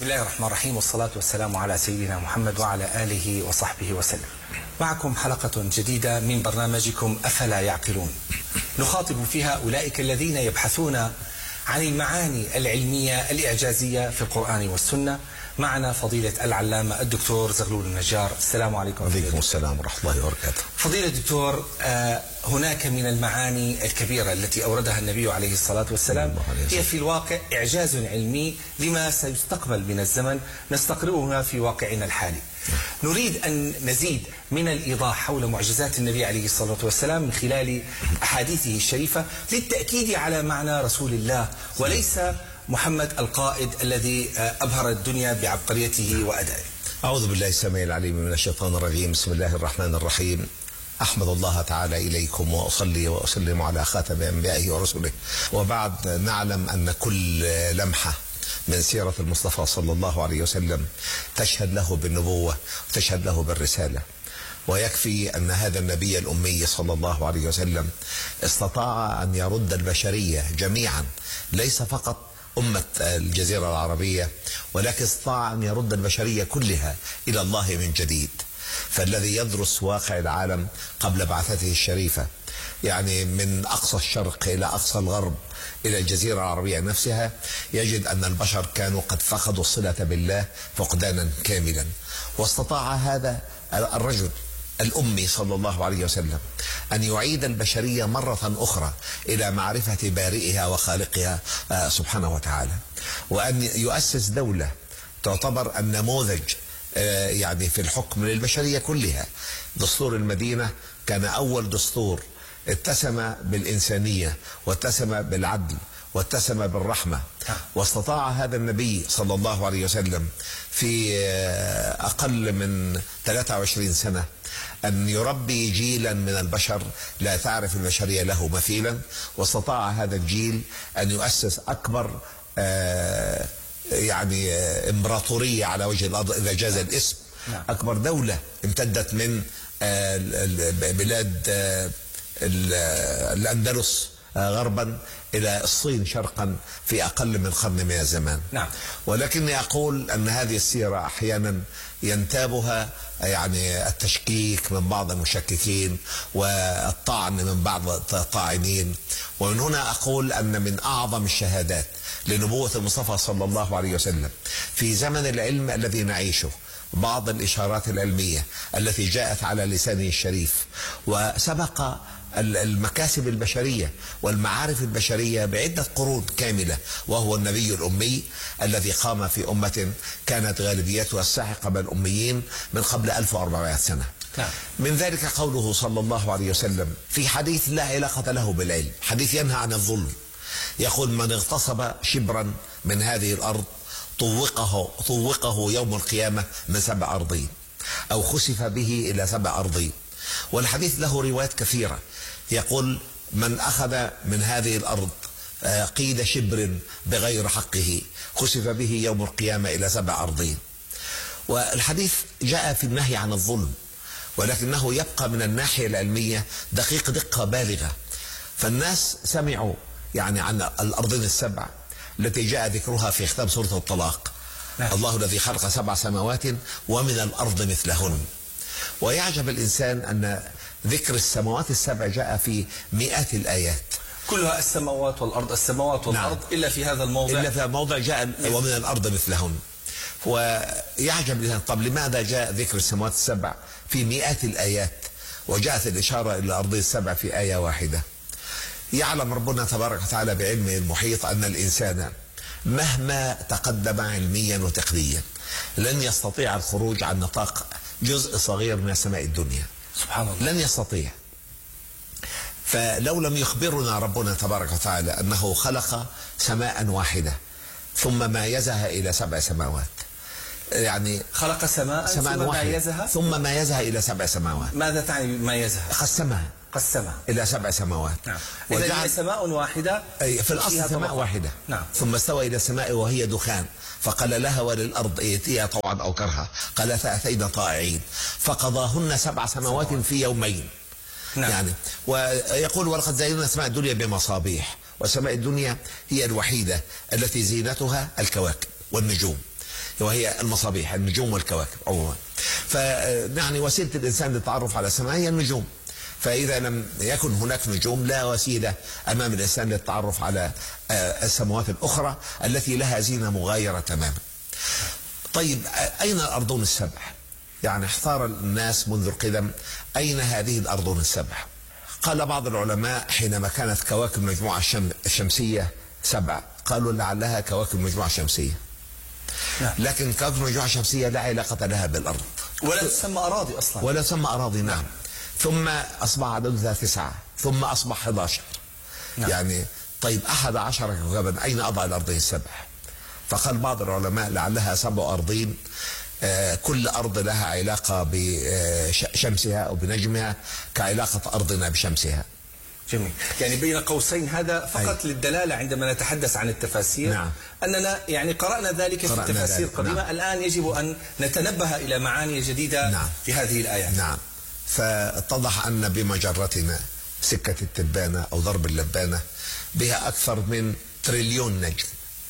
بسم الله الرحمن الرحيم، والصلاة والسلام على سيدنا محمد وعلى آله وصحبه وسلم. معكم حلقة جديدة من برنامجكم أفلا يعقلون، نخاطب فيها أولئك الذين يبحثون عن المعاني العلمية الإعجازية في القرآن والسنة. معنا فضيلة العلامة الدكتور زغلول النجار. السلام عليكم. وعليكم السلام ورحمة الله وبركاته. فضيلة الدكتور، هناك من المعاني الكبيرة التي أوردها النبي عليه الصلاة والسلام هي في الواقع إعجاز علمي لما سيستقبل من الزمن نستقرئها في واقعنا الحالي. نريد أن نزيد من الإيضاح حول معجزات النبي عليه الصلاة والسلام من خلال أحاديثه الشريفة للتأكيد على معنى رسول الله وليس محمد القائد الذي أبهر الدنيا بعبقريته وأدائه. أعوذ بالله السميع العليم من الشيطان الرجيم. بسم الله الرحمن الرحيم. أحمد الله تعالى إليكم وأصلي وأسلم على خاتم أنبيائه ورسله، وبعد. نعلم أن كل لمحة من سيرة المصطفى صلى الله عليه وسلم تشهد له بالنبوة وتشهد له بالرسالة، ويكفي أن هذا النبي الأمي صلى الله عليه وسلم استطاع أن يرد البشرية جميعا، ليس فقط أمة الجزيرة العربية، ولكن استطاع أن يرد البشرية كلها إلى الله من جديد. فالذي يدرس واقع العالم قبل بعثته الشريفة، يعني من أقصى الشرق إلى أقصى الغرب إلى الجزيرة العربية نفسها، يجد أن البشر كانوا قد فقدوا الصلة بالله فقدانا كاملا. واستطاع هذا الرجل الأمي صلى الله عليه وسلم أن يعيد البشرية مرة أخرى إلى معرفة بارئها وخالقها سبحانه وتعالى، وأن يؤسس دولة تعتبر النموذج يعني في الحكم للبشرية كلها. دستور المدينة كان أول دستور اتسم بالإنسانية واتسم بالعدل واتسم بالرحمة، واستطاع هذا النبي صلى الله عليه وسلم في أقل من 23 سنة أن يربي جيلا من البشر لا تعرف البشرية له مثيلا، واستطاع هذا الجيل أن يؤسس أكبر يعني إمبراطورية على وجه الأرض إذا جاز الاسم، أكبر دولة امتدت من بلاد الأندلس غربا إلى الصين شرقا في أقل من قرن من الزمان. ولكني أقول أن هذه السيرة أحيانا ينتابها يعني التشكيك من بعض المشككين والطعن من بعض الطاعنين، ومن هنا أقول أن من أعظم الشهادات لنبوة المصطفى صلى الله عليه وسلم في زمن العلم الذي نعيشه بعض الإشارات العلمية التي جاءت على لسانه الشريف وسبق المكاسب البشرية والمعارف البشرية بعدة قرون كاملة، وهو النبي الأمي الذي قام في أمة كانت غالبيتها الساحقة بالأميين من قبل 1400 سنة. من ذلك قوله صلى الله عليه وسلم في حديث لا علاقة له بالعلم، حديث ينهى عن الظلم، يقول: من اغتصب شبرا من هذه الأرض طوقه يوم القيامة من 7 أرضين، أو خسف به إلى 7 أرضين. والحديث له روايات كثيرة، يقول: من أخذ من هذه الأرض قيد شبر بغير حقه خسف به يوم القيامة إلى 7 أرضين. والحديث جاء في النهي عن الظلم، ولكنه يبقى من الناحية العلمية دقيق دقة بالغة. فالناس سمعوا يعني عن الأرضين ال7 التي جاء ذكرها في ختام سورة الطلاق: الله الذي خلق 7 سماوات ومن الأرض مثلهن. ويعجب الإنسان أن ذكر السماوات ال7 جاء في مئات الآيات، كلها السماوات والأرض السماوات والأرض. إلا في هذا الموضع، إلا في موضع جاء ومن الأرض مثلهن. ويعجب الإنسان، طب لماذا جاء ذكر السماوات ال7 في مئات الآيات وجاءت الإشارة إلى الأرض ال7 في آية واحدة؟ يعلم ربنا تبارك وتعالى بعلمه المحيط أن الإنسان مهما تقدم علميا وتقنيا لن يستطيع الخروج عن نطاق جزء صغير من سماء الدنيا. سبحان الله، لن يستطيع. فلو لم يخبرنا ربنا تبارك وتعالى أنه خلق سماء واحدة ثم مايزها إلى 7 سماوات، يعني خلق سماء واحدة ثم مايزها إلى 7 سماوات. ماذا تعني مايزها؟ قسمها إلى 7 سماوات. وجعل سماء واحدة في الأصل سماء واحدة. ثم استوى إلى السماء وهي دخان فقال لها وللأرض ائتيا طوعا أو كرها قالتا أتينا طائعين فقضاهن 7 سماوات في يومين. يعني ويقول: ولقد زينا السماء الدنيا بمصابيح. والسماء الدنيا هي الوحيدة التي زينتها الكواكب والنجوم. وهي المصابيح، النجوم والكواكب عموما. فيعني وسيلة الإنسان للتعرف على السماء هي النجوم. فإذا لم يكن هناك نجوم لا وسيلة أمام الإنسان للتعرف على السماوات الأخرى التي لها زينة مغايرة تماما. طيب أين الأرضون السبع؟ يعني احتار الناس منذ القدم أين هذه الأرضون السبع؟ قال بعض العلماء حينما كانت كواكب المجموعة الشمسية 7 قالوا لعلها كواكب المجموعة الشمسية. لكن كواكب المجموعة الشمسية لا علاقة لها بالأرض ولا تسمى أراضي أصلا، ولا تسمى أراضي. نعم. ثم أصبح عددها 9، ثم أصبح 11. يعني طيب 11 كوكبا أين أضع الأرضين السبع؟ فقال بعض العلماء لعلها 7 أرضين، كل أرض لها علاقة بشمسها أو بنجمها كعلاقة أرضنا بشمسها. جميل. يعني بين قوسين هذا فقط للدلالة عندما نتحدث عن التفاسير. نعم. أننا يعني قرأنا ذلك في التفاسير قديما. نعم. الآن يجب أن نتنبه إلى معاني جديدة. نعم. في هذه الآيات. نعم. فاتضح أن بمجرتنا سكة التبانة أو ضرب اللبانة بها أكثر من تريليون نجم،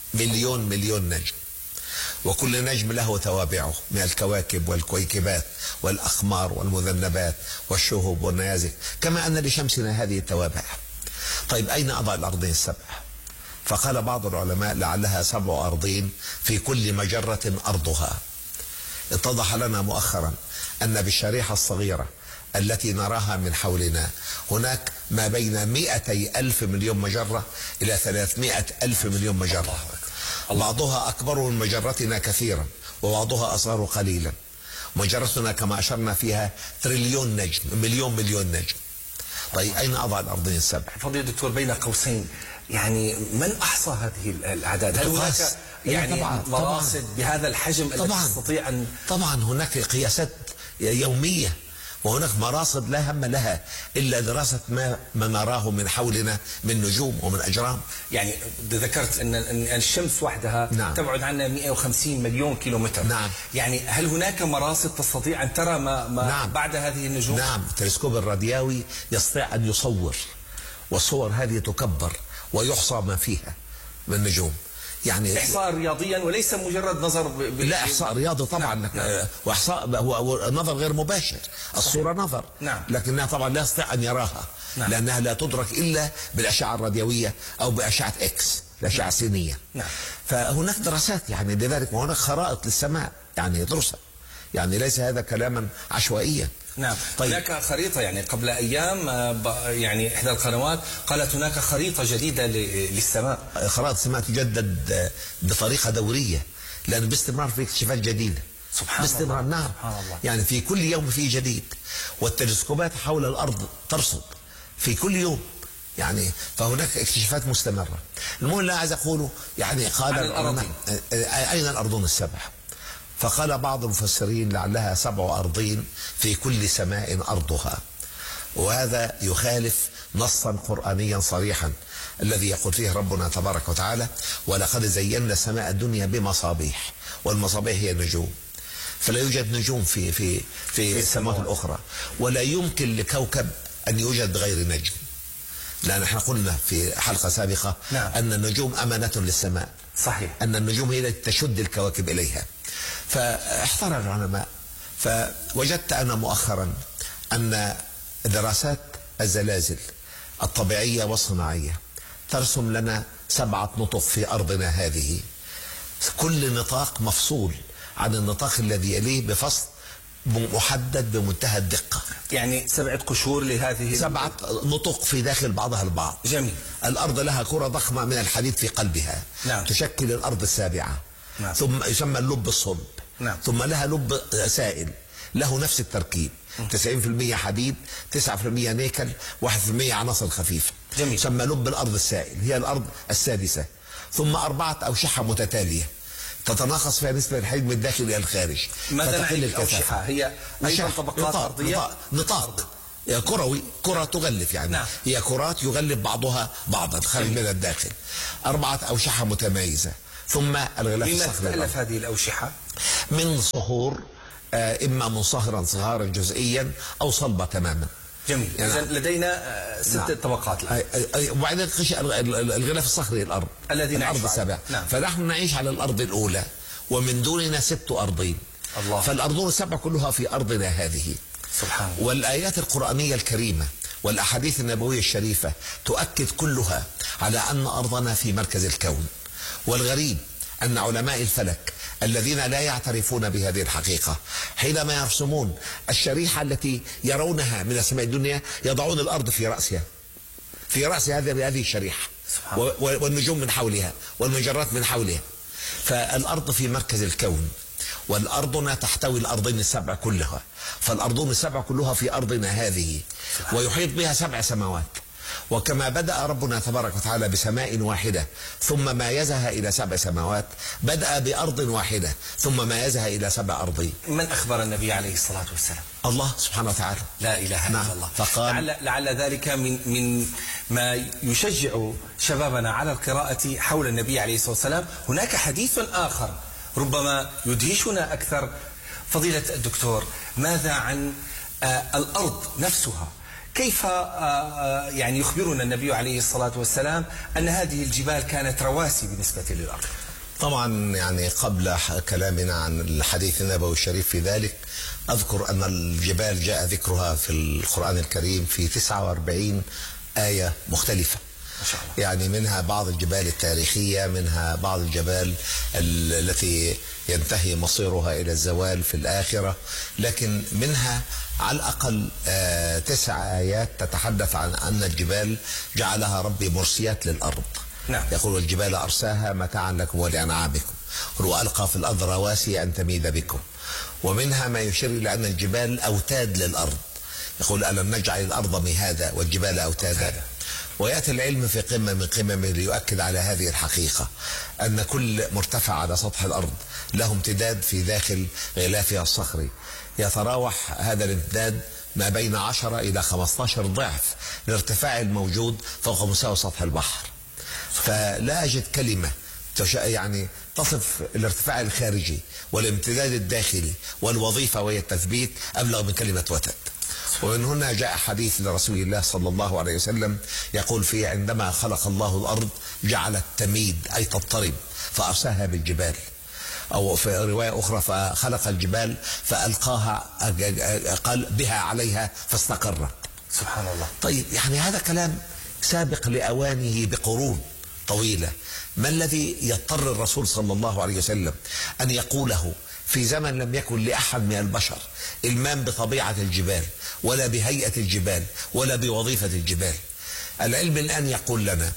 مليون نجم، وكل نجم له توابعه من الكواكب والكويكبات والأقمار والمذنبات والشهب والنيازك، كما أن لشمسنا هذه التوابع. طيب أين أضع الأرضين السبع؟ فقال بعض العلماء لعلها 7 أرضين في كل مجرة أرضها. اتضح لنا مؤخرا أن بالشريحة الصغيرة التي نراها من حولنا هناك ما بين 200,000 مليون مجرة إلى 300,000 مليون مجرة، بعضها أكبر من مجرتنا كثيرا وبعضها أصغر قليلا. مجرتنا كما أشرنا فيها تريليون نجم، مليون نجم. طيب أين أضع الأرضين السبع؟ فضيلة الدكتور بين قوسين، يعني من أحصى هذه الأعداد؟ هل هناك يعني مراصد بهذا الحجم التي تستطيع أن طبعا هناك قياسات يومية، وهناك مراصد لا هم لها إلا دراسة ما نراه من حولنا من نجوم ومن أجرام. يعني ذكرت أن الشمس وحدها نعم. تبعد عنا 150 مليون كيلومتر. نعم. يعني هل هناك مراصد تستطيع أن ترى ما نعم. بعد هذه النجوم؟ نعم. التلسكوب الراديوي يستطيع أن يصور، والصور هذه تكبر ويحصى ما فيها من نجوم. يعني إحصاء رياضيا وليس مجرد نظر لا، إحصاء رياضي طبعا. نعم. وإحصاء هو نظر غير مباشر. الصورة نظر. نعم. لكنها طبعا لا يستطيع أن يراها. نعم. لأنها لا تدرك إلا بالأشعة الراديوية أو بأشعة إكس، الأشعة السينية. نعم. فهناك دراسات يعني لذلك، وهناك خرائط للسماء يعني يدرسها، يعني ليس هذا كلاما عشوائيا. نعم. طيب. هناك خريطة، يعني قبل أيام يعني إحدى القنوات قالت هناك خريطة جديدة للسماء. خرائط السماء تجدد بطريقة دورية، لأن باستمرار في اكتشافات جديدة. سبحان باستمرار. الله. نعم. سبحان الله. يعني في كل يوم في جديد، والتلسكوبات حول الأرض ترصد في كل يوم، يعني فهناك اكتشافات مستمرة. المهم اللي عايز أقوله يعني قال أين الأرضون السبع؟ فقال بعض المفسرين لعلها 7 أرضين في كل سماء أرضها، وهذا يخالف نصا قرآنيا صريحا الذي يقول فيه ربنا تبارك وتعالى: ولقد زينا السماء الدنيا بمصابيح، والمصابيح هي النجوم. فلا يوجد نجوم في السماوات الأخرى، ولا يمكن لكوكب أن يوجد بغير نجم، لأن احنا قلنا في حلقة سابقة نعم. أن النجوم أمانة للسماء. صحيح. أن النجوم هي التي تشد الكواكب إليها. فاحتار العلماء، فوجدت أنا مؤخرا أن دراسات الزلازل الطبيعية والصناعية ترسم لنا 7 نطق في أرضنا هذه، كل نطاق مفصول عن النطاق الذي يليه بفصل محدد بمنتهى الدقة. يعني 7 قشور لهذه 7 نطق في داخل بعضها البعض. جميل. الأرض لها كرة ضخمة من الحديد في قلبها. نعم. تشكل الأرض السابعة. نعم. ثم يسمى اللب الصلب. نعم. ثم لها لب سائل له نفس التركيب، 90% حديد، 9% نيكل، 1% عناصر خفيفة. جميل. يسمى لب الأرض السائل، هي الأرض السادسة. ثم 4 أوشحة متتالية تتناقص فيها نسبة الحديد من الداخل إلى الخارج. ماذا يعني الأوشحة؟ هي أيضا طبقات أرضية؟ نطاق كروي، كرة تغلف يعني. نعم. هي كرات يغلف بعضها بعضا خارج من الداخل. 4 أوشحة متميزة. ثم الغلاف الصخري. لما تألف هذه الأوشحة؟ من صخور، إما منصهرا صهارا جزئيا أو صلبة تماما. جميل. يعني إذن لدينا 6 طبقات. وبعدين الغلاف الصخري الأرض الذي الأرض السابعة. نعم. فنحن نعيش على الأرض الأولى، ومن دوننا 6 أرضين. الله. فالأرضون السبع كلها في أرضنا هذه. سبحان الله. والآيات القرآنية الكريمة والأحاديث النبوية الشريفة تؤكد كلها على أن أرضنا في مركز الكون. والغريب أن علماء الفلك الذين لا يعترفون بهذه الحقيقة حينما يرسمون الشريحة التي يرونها من السماء الدنيا يضعون الأرض في رأسها، في رأس هذه الشريحة، والنجوم من حولها والمجرات من حولها. فالأرض في مركز الكون، والأرضنا تحتوي الأرضين السبع كلها، فالأرضون السبع كلها في أرضنا هذه، ويحيط بها 7 سماوات. وكما بدأ ربنا تبارك وتعالى بسماء واحدة ثم مايزها إلى 7 سماوات، بدأ بأرض واحدة ثم مايزها إلى 7 أرضين. من أخبر النبي عليه الصلاة والسلام؟ الله سبحانه وتعالى. لا إله إلا الله. فقال لعل ذلك من ما يشجع شبابنا على القراءة حول النبي عليه الصلاة والسلام. هناك حديث آخر ربما يدهشنا أكثر. فضيلة الدكتور، ماذا عن الأرض نفسها؟ كيف يعني يخبرنا النبي عليه الصلاة والسلام أن هذه الجبال كانت رواسي بالنسبة للأرض؟ طبعا يعني قبل كلامنا عن الحديث النبوي الشريف في ذلك، أذكر أن الجبال جاء ذكرها في القرآن الكريم في 49 آية مختلفة. ما شاء الله. يعني منها بعض الجبال التاريخية، منها بعض الجبال التي ينتهي مصيرها إلى الزوال في الآخرة، لكن منها على الأقل 9 آيات تتحدث عن أن الجبال جعلها ربي مرسيات للأرض. نعم. يقول والجبال أرساها متاعا لكم ولأنعامكم، وألقى في الأرض رواسي أن تميد بكم. ومنها ما يشير إلى أن الجبال أوتاد للأرض، يقول ألم نجعل الأرض مهادا والجبال أوتادا. ويأتي العلم في قمة من قممه ليؤكد على هذه الحقيقة، أن كل مرتفع على سطح الأرض له امتداد في داخل غلافها الصخري، يتراوح هذا الامتداد ما بين 10 إلى 15 ضعف الارتفاع الموجود فوق مستوى سطح البحر. فلا أجد كلمة يعني تصف الارتفاع الخارجي والامتداد الداخلي والوظيفة وهي التثبيت أبلغ من كلمة وتد. ومن هنا جاء حديث لرسول الله صلى الله عليه وسلم يقول فيه عندما خلق الله الأرض جعلت تميد أي تضطرب فأرساها بالجبال، أو في رواية أخرى فخلق الجبال فألقاها قال بها عليها فاستقرت. سبحان الله. طيب يعني هذا كلام سابق لأوانه بقرون طويلة. ما الذي يضطر الرسول صلى الله عليه وسلم أن يقوله في زمن لم يكن لأحد من البشر إلمام بطبيعة الجبال ولا بهيئة الجبال ولا بوظيفة الجبال؟ العلم الآن يقول لنا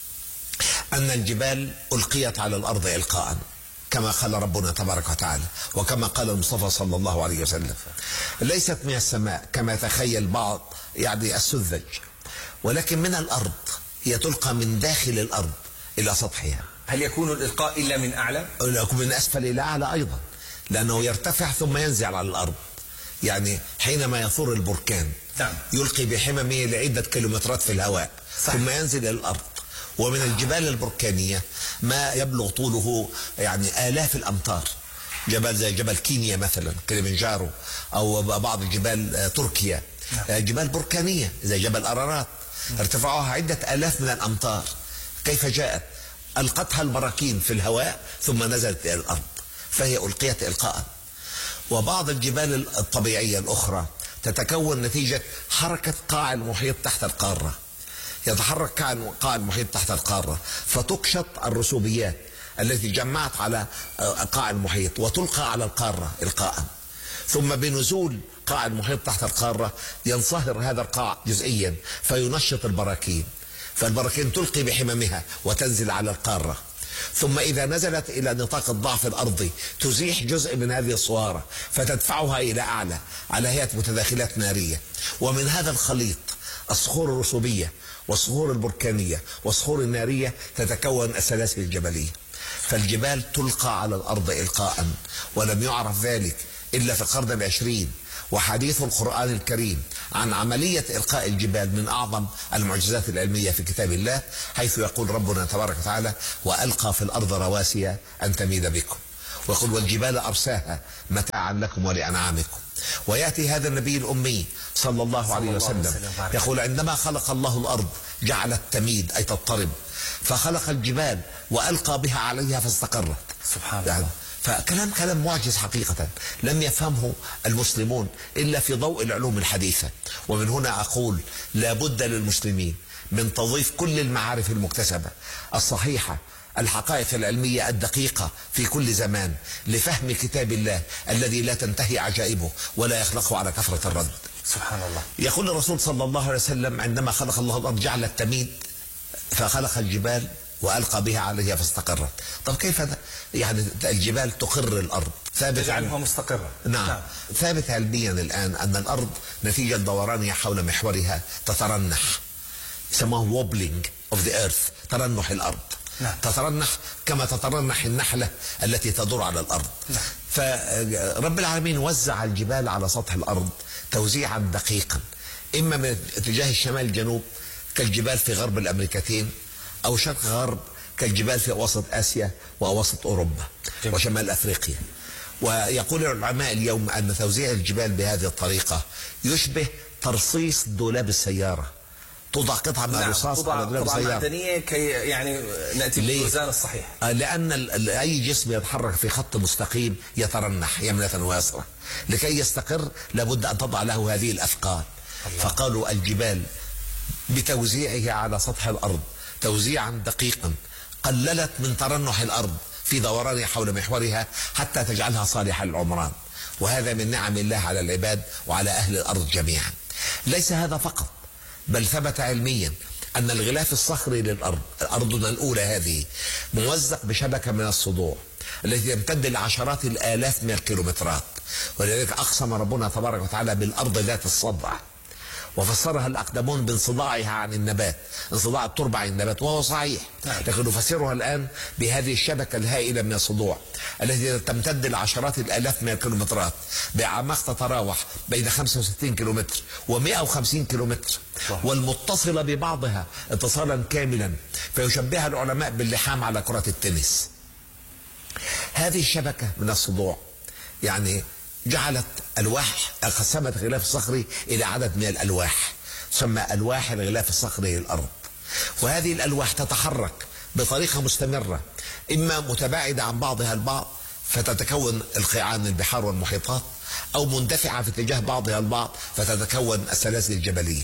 أن الجبال ألقيت على الأرض إلقاء كما قال ربنا تبارك وتعالى، وكما قال المصطفى صلى الله عليه وسلم، ليست من السماء كما تخيل بعض يعني السذج، ولكن من الأرض، هي تلقى من داخل الأرض إلى سطحها. هل يكون الإلقاء إلا من أعلى؟ يكون من أسفل إلى أعلى أيضا، لأنه يرتفع ثم ينزل على الأرض. يعني حينما يثور البركان يلقي بحممه لعدة كيلومترات في الهواء ثم ينزل إلى الأرض. ومن الجبال البركانية ما يبلغ طوله يعني آلاف الأمتار، جبل زي جبل كينيا مثلا كليمنجارو، أو بعض الجبال تركيا، جبال بركانية زي جبل أرارات ارتفاعها عدة آلاف من الأمتار. كيف جاءت؟ ألقتها البراكين في الهواء ثم نزلت إلى الأرض، فهي ألقيت إلقاء. وبعض الجبال الطبيعية الأخرى تتكون نتيجة حركة قاع المحيط تحت القارة، يتحرك قاع المحيط تحت القارة فتكشط الرسوبيات التي جمعت على قاع المحيط وتلقى على القارة إلقاء، ثم بنزول قاع المحيط تحت القارة ينصهر هذا القاع جزئيا فينشط البراكين، فالبراكين تلقي بحممها وتنزل على القارة، ثم إذا نزلت إلى نطاق الضعف الأرضي تزيح جزء من هذه الصوارة فتدفعها إلى أعلى على هيئة متداخلات نارية. ومن هذا الخليط الصخور الرسوبية والصخور البركانية والصخور النارية تتكون السلاسل الجبلية. فالجبال تلقى على الأرض إلقاء، ولم يعرف ذلك إلا في القرن العشرين. وحديث القرآن الكريم عن عملية إلقاء الجبال من أعظم المعجزات العلمية في كتاب الله، حيث يقول ربنا تبارك وتعالى وألقى في الأرض رواسي أن تميد بكم، ويقول والجبال أرساها متاعا لكم ولأنعامكم. ويأتي هذا النبي الأمي صلى الله عليه وسلم يقول عندما خلق الله الأرض جعلت تميد أي تضطرب، فخلق الجبال وألقى بها عليها فاستقرت. سبحان الله. فكلام معجز حقيقة، لم يفهمه المسلمون إلا في ضوء العلوم الحديثة. ومن هنا أقول لا بد للمسلمين من تضيف كل المعارف المكتسبة الصحيحة، الحقائق العلمية الدقيقة في كل زمان، لفهم كتاب الله الذي لا تنتهي عجائبه ولا يخلقه على كثرة الرد. سبحان الله. يقول الرسول صلى الله عليه وسلم عندما خلق الله الأرض جعل التميد فخلق الجبال وألقى بها عليها فاستقرت. طب كيف يعني الجبال تقر الأرض؟ ثابت تجعلها مستقرة. نعم. ثابت علميا الآن أن الأرض نتيجة دورانها حول محورها تترنح، يسموه wobbling of the earth، ترنح الأرض. نعم. تترنح كما تترنح النحلة التي تدور على الأرض. نعم. فرب العالمين وزع الجبال على سطح الأرض توزيعا دقيقا، إما من اتجاه الشمال الجنوب كالجبال في غرب الأمريكتين، أو شرق غرب كالجبال في وسط آسيا ووسط أوروبا وشمال أفريقيا. ويقول العلماء اليوم أن توزيع الجبال بهذه الطريقة يشبه ترصيص دولاب السيارة، توضع قطعة من الرصاص على دولاب السيارة معدنية كي يعني نأتي بالميزان الصحيح. لأن أي جسم يتحرك في خط مستقيم يترنح يمنة ويسرى، لكي يستقر لابد أن تضع له هذه الأثقال. فقالوا الجبال بتوزيعها على سطح الأرض توزيعا دقيقا قللت من ترنح الأرض في دورانها حول محورها حتى تجعلها صالحة للعمران، وهذا من نعم الله على العباد وعلى أهل الأرض جميعا. ليس هذا فقط، بل ثبت علميا أن الغلاف الصخري للأرض، أرضنا الأولى هذه، موزق بشبكة من الصدوع التي تمتد لعشرات الآلاف من الكيلومترات، ولذلك أقسم ربنا تبارك وتعالى بالأرض ذات الصدع، وفسرها الأقدمون بانصداعها عن النبات، انصداع التربة عن النبات، وهو صحيح، لكن نفسرها الآن بهذه الشبكة الهائلة من الصدوع التي تمتد لعشرات الآلاف من الكيلومترات بأعماق تتراوح بين 65 كيلومتر و150 كيلومتر، والمتصلة ببعضها اتصالا كاملا، فيشبهها العلماء باللحام على كرة التنس. هذه الشبكة من الصدوع يعني جعلت ألواح، قسمت الغلاف الصخري إلى عدد من الألواح تسمى ألواح الغلاف الصخري للأرض، وهذه الألواح تتحرك بطريقة مستمرة، إما متباعدة عن بعضها البعض فتتكون القيعان البحار والمحيطات، أو مندفعة في اتجاه بعضها البعض فتتكون السلاسل الجبلية.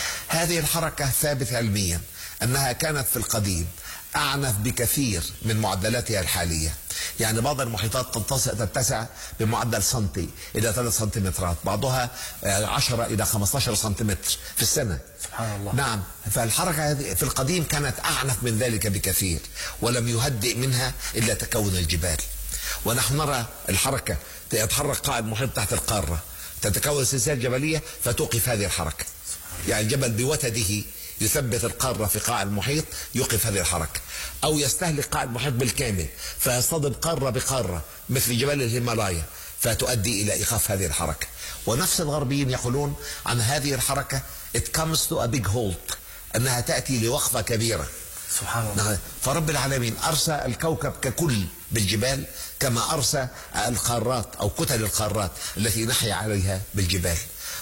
هذه الحركة ثابت علميا أنها كانت في القديم أعنف بكثير من معدلاتها الحالية. يعني بعض المحيطات تتسع بمعدل سنتي إلى 3 سنتيمترات، بعضها 10 إلى 15 سنتيمتر في السنة. سبحان الله. نعم. فالحركة هذه في القديم كانت أعنف من ذلك بكثير، ولم يهدئ منها إلا تكون الجبال. ونحن نرى الحركة، يتحرك قاع المحيط تحت القارة، تتكون سلسلة جبلية فتوقف هذه الحركة. يعني الجبل بوتده يثبت القارة في قاع المحيط يوقف هذه الحركة، أو يستهلك قاع المحيط بالكامل فيصطدم قارة بقارة مثل جبال الهيمالايا فتؤدي إلى إيقاف هذه الحركة. ونفس الغربيين يقولون عن هذه الحركة it comes to a big halt، أنها تأتي لوقفة كبيرة. سبحان الله. فرب العالمين أرسى الكوكب ككل بالجبال، كما أرسى القارات أو كتل القارات التي نحيا عليها بالجبال.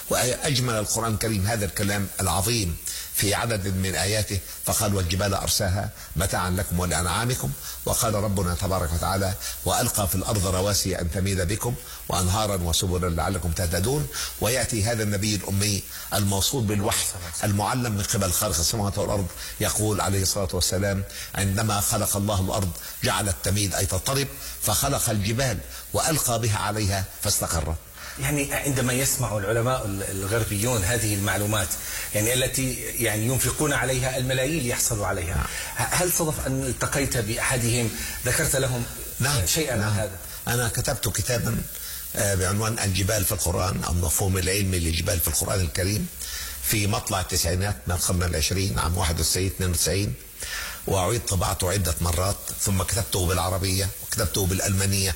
وأجمل القرآن الكريم هذا الكلام العظيم في عدد من آياته، فقال والجبال أرساها متاعا لكم ولأنعامكم، وقال ربنا تبارك وتعالى وألقى في الأرض رواسي أن تميد بكم وأنهارا وسبلا لعلكم تهتدون. ويأتي هذا النبي الأمي الموصول بالوحي المعلم من قبل خالق السماوات والأرض يقول عليه الصلاة والسلام عندما خلق الله الأرض جعل التميد أي تضطرب، فخلق الجبال وألقى بها عليها فاستقرت. يعني عندما يسمع العلماء الغربيون هذه المعلومات يعني التي يعني ينفقون عليها الملايين ليحصلوا عليها، هل صدف أن التقيت بأحدهم ذكرت لهم شيئا عن هذا؟ أنا كتبت كتابا بعنوان الجبال في القرآن أو المفهوم العلمي للجبال في القرآن الكريم في مطلع التسعينات من القرن العشرين عام 91-92، وأعيد طباعته عدة مرات، ثم كتبته بالعربية وكتبته بالألمانية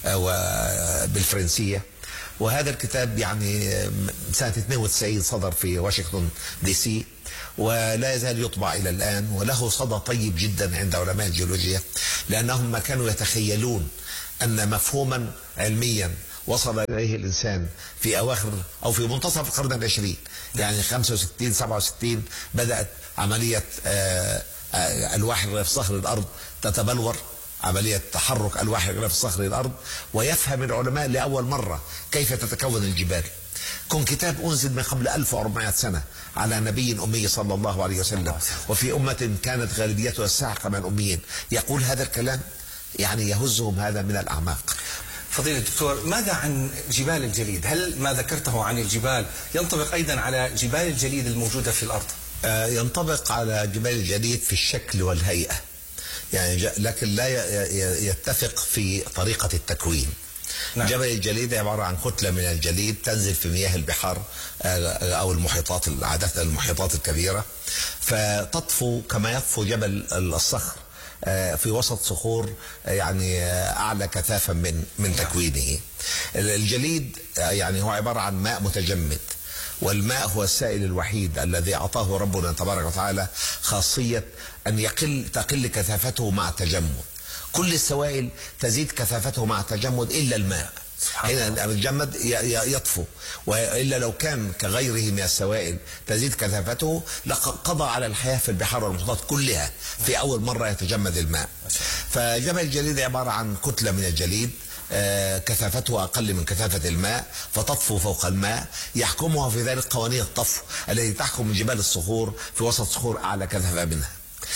وبالفرنسية. وهذا الكتاب يعني سنة 92 صدر في واشنطن دي سي، ولا يزال يطبع إلى الآن، وله صدى طيب جدا عند علماء الجيولوجيا، لأنهم ما كانوا يتخيلون أن مفهوما علميا وصل إليه الإنسان في أواخر أو في منتصف القرن العشرين، يعني 65-67 بدأت عملية ألواح الغلاف الصخري الأرض تتبلور عملية تحرك ألواح غلاف الصخر للأرض، ويفهم العلماء لأول مرة كيف تتكون الجبال. كن كتاب أنزل من قبل 1400 سنة على نبي أمي صلى الله عليه وسلم، وفي أمة كانت غالبيتها الساحقة من الأميين، يقول هذا الكلام يعني يهزهم هذا من الأعماق. فضيلة الدكتور، ماذا عن جبال الجليد؟ هل ما ذكرته عن الجبال ينطبق أيضا على جبال الجليد الموجودة في الأرض؟ ينطبق على جبال الجليد في الشكل والهيئة يعني، لكن لا يتفق في طريقة التكوين. نعم. جبل الجليد عبارة عن كتلة من الجليد تنزل في مياه البحار أو المحيطات، عادة المحيطات الكبيرة، فتطفو كما يطفو جبل الصخر في وسط صخور يعني أعلى كثافة من تكوينه. الجليد يعني هو عبارة عن ماء متجمد، والماء هو السائل الوحيد الذي أعطاه ربنا تبارك وتعالى خاصية أن تقل كثافته مع التجمد. كل السوائل تزيد كثافته مع التجمد إلا الماء، هنا الجمد يطفو، وإلا لو كان كغيره من السوائل تزيد كثافته لقضى على الحياة في البحار والمحيطات كلها في أول مرة يتجمد الماء. فجبل الجليد عبارة عن كتلة من الجليد كثافته أقل من كثافة الماء، فتطفو فوق الماء، يحكمها في ذلك قوانين الطفو التي تحكم جبال الصخور في وسط صخور أعلى كثافة منها.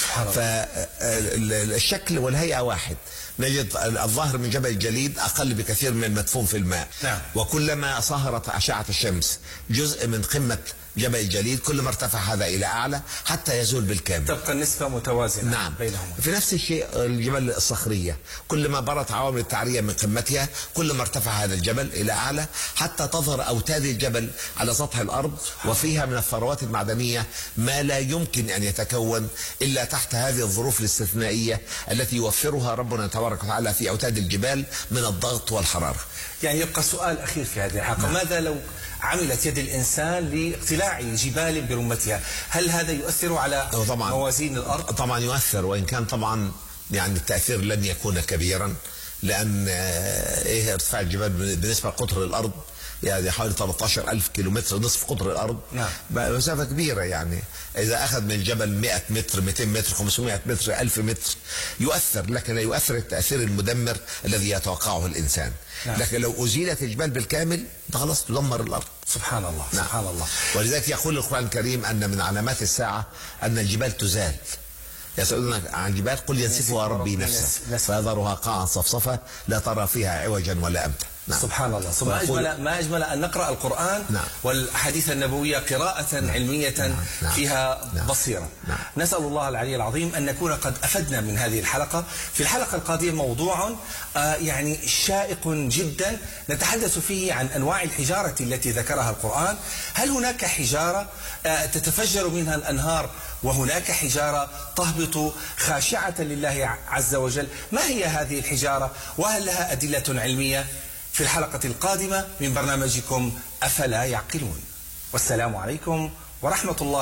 فالشكل والهيئة واحد. نجد الظاهر من جبل الجليد أقل بكثير من المدفون في الماء. نعم. وكلما صهرت أشعة الشمس جزء من قمة جبل الجليد كلما ارتفع هذا إلى أعلى حتى يزول بالكامل، تبقى النسبة متوازنة. نعم. بينهم. في نفس الشيء الجبال الصخرية كلما برت عوامل التعرية من قمتها كلما ارتفع هذا الجبل إلى أعلى حتى تظهر أوتاد الجبل على سطح الأرض، وفيها من الثروات المعدنية ما لا يمكن أن يتكون إلا تحت هذه الظروف الاستثنائية التي يوفرها ربنا تبارك وتعالى في أوتاد الجبال من الضغط والحرارة. يعني يبقى سؤال أخير في هذه الحلقة. نعم. ماذا لو عملت يد الإنسان لاقتلاع جبال برمتها؟ هل هذا يؤثر على موازين الأرض؟ طبعا يؤثر، وإن كان طبعا يعني التأثير لن يكون كبيرا، لأن ارتفاع الجبال بالنسبة لقطر الأرض يعني حوالي 13,000 كيلومتر، نصف قطر الأرض. نعم. مسافة كبيرة يعني. إذا أخذ من الجبل 100 متر 200 متر 500 متر 1000 متر يؤثر، لكن لا يؤثر التأثير المدمر الذي يتوقعه الإنسان. نعم. لكن لو أزيلت الجبال بالكامل خلاص تدمر الأرض. سبحان الله. نعم. سبحان الله. ولذلك يقول القرآن الكريم أن من علامات الساعة أن الجبال تزال. يسألونك عن الجبال قل ينسفها ربي نفسه فيذرها قاعا صفصفا لا ترى فيها عوجا ولا أمتا. نعم. سبحان الله. ما أجمل أن نقرأ القرآن. نعم. والأحاديث النبوية قراءة علمية. نعم. فيها بصيرة. نعم. نسأل الله العلي العظيم أن نكون قد أفدنا من هذه الحلقة. في الحلقة القادمة موضوع يعني شائق جدا نتحدث فيه عن أنواع الحجارة التي ذكرها القرآن. هل هناك حجارة تتفجر منها الأنهار وهناك حجارة تهبط خاشعة لله عز وجل؟ ما هي هذه الحجارة وهل لها أدلة علمية؟ في الحلقة القادمة من برنامجكم أفلا يعقلون. والسلام عليكم ورحمة الله